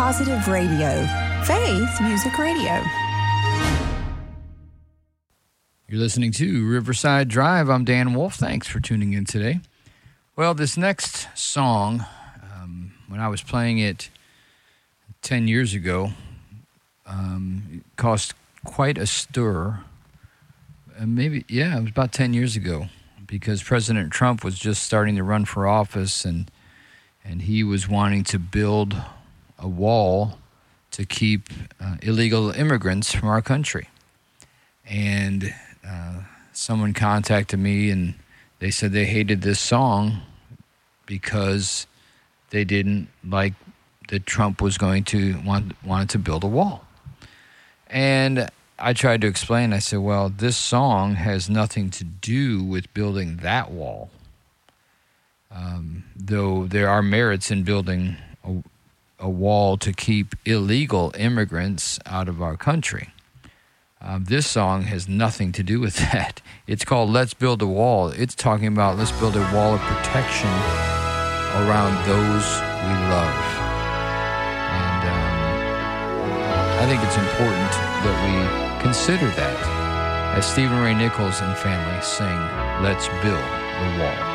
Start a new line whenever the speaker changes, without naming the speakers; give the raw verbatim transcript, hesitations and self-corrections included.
Positive Radio, Faith Music Radio.
You're listening to Riverside Drive. I'm Dan Wolf. Thanks for tuning in today. Well, this next song, um, when I was playing it ten years ago, um, it caused quite a stir. Uh, maybe, yeah, it was about ten years ago, because President Trump was just starting to run for office, and and he was wanting to build a wall to keep uh, illegal immigrants from our country. And uh, someone contacted me, and they said they hated this song because they didn't like that Trump was going to want wanted to build a wall. And I tried to explain. I said, well, this song has nothing to do with building that wall. Um, though there are merits in building a, a wall to keep illegal immigrants out of our country. Um, this song has nothing to do with that. It's called Let's Build a Wall. It's talking about let's build a wall of protection around those we love. And um, I think it's important that we consider that as Stephen Ray Nichols and family sing, Let's Build the Wall.